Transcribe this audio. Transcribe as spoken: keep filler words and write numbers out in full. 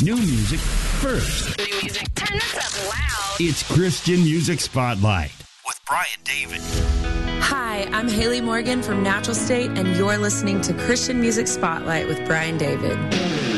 new music first. New music. Turn this up loud. It's Christian Music Spotlight with Brian David. Hi, I'm Haley Morgan from Natural State, and you're listening to Christian Music Spotlight with Brian David.